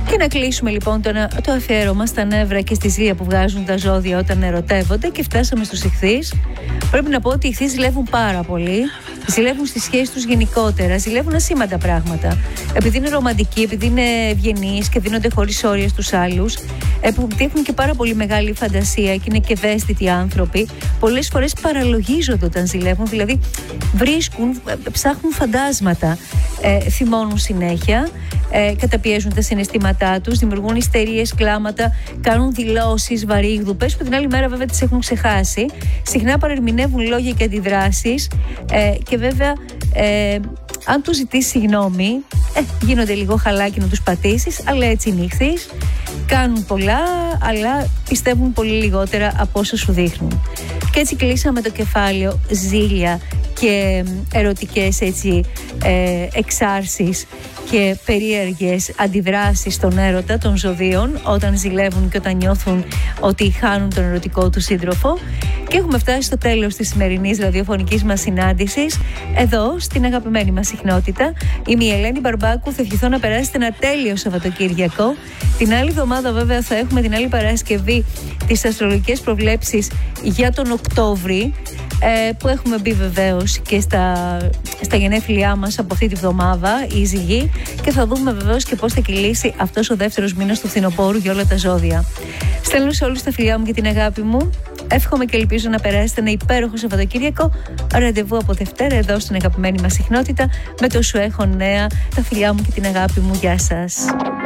Και να κλείσουμε λοιπόν το αφιέρωμα στα νεύρα και στη ζήλια που βγάζουν τα ζώδια όταν ερωτεύονται, και φτάσαμε στους Ιχθύς. Πρέπει να πω ότι οι Ιχθύς ζηλεύουν πάρα πολύ. Ζηλεύουν στις σχέσεις τους γενικότερα, ζηλεύουν ασήμαντα πράγματα. Επειδή είναι ρομαντικοί, επειδή είναι ευγενείς και δίνονται χωρίς όρια στους άλλους, επειδή έχουν και πάρα πολύ μεγάλη φαντασία και είναι και ευαίσθητοι άνθρωποι, πολλές φορές παραλογίζονται όταν ζηλεύουν, δηλαδή βρίσκουν, ψάχνουν φαντάσματα, θυμώνουν συνέχεια, καταπιέζουν τα συναισθήματά τους, δημιουργούν ιστερίες, κλάματα, κάνουν δηλώσεις βαρύγδουπες που την άλλη μέρα βέβαια τις έχουν ξεχάσει. Συχνά παρερμηνεύουν λόγια και αντιδράσεις, και βέβαια αν τους ζητήσεις συγγνώμη, γίνονται λίγο χαλάκι να τους πατήσεις, αλλά έτσι είναι οι Ιχθύς. Κάνουν πολλά, αλλά πιστεύουν πολύ λιγότερα από όσο σου δείχνουν. Και έτσι κλείσαμε το κεφάλαιο ζήλια και ερωτικές εξάρσεις και περίεργες αντιδράσεις στον έρωτα των ζωδίων όταν ζηλεύουν και όταν νιώθουν ότι χάνουν τον ερωτικό του σύντροφο. Και έχουμε φτάσει στο τέλος της σημερινής ραδιοφωνικής μας συνάντησης εδώ στην αγαπημένη μας συχνότητα. Είμαι η Ελένη Μπαρμπάκου, θα ευχηθώ να περάσετε ένα τέλειο Σαββατοκύριακο. Την άλλη εβδομάδα βέβαια θα έχουμε την άλλη Παρασκευή τις αστρολογικές προβλέψεις για τον Οκτώβρη, που έχουμε μπει βεβαίως και στα γενέθλιά μας από αυτή τη βδομάδα, η Ζυγή, και θα δούμε βεβαίως και πώς θα κυλήσει αυτός ο δεύτερος μήνας του φθινοπόρου για όλα τα ζώδια. Στέλνω σε όλους τα φιλιά μου και την αγάπη μου. Εύχομαι και ελπίζω να περάσετε ένα υπέροχο Σαββατοκύριακο. Ραντεβού από Δευτέρα εδώ στην αγαπημένη μας συχνότητα με το Σου Έχω Νέα. Τα φιλιά μου και την αγάπη μου. Γεια σας.